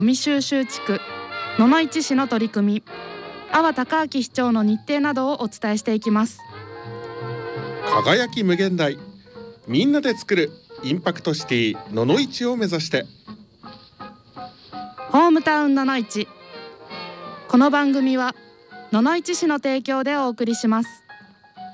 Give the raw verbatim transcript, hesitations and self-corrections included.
ゴミ収集地区野々市市の取り組み、阿波隆明市長の日程などをお伝えしていきます。 輝き無限大、みんなで作るインパクトシティ野々市を目指して。 ホームタウン野々市。この番組は野々市市の提供でお送りします。